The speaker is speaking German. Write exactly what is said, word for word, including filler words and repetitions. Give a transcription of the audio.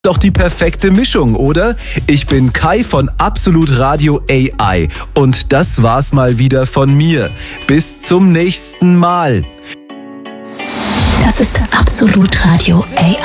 Doch die perfekte Mischung, oder? Ich bin Kai von Absolut Radio A I und das war's mal wieder von mir. Bis zum nächsten Mal. Das ist Absolut Radio A I.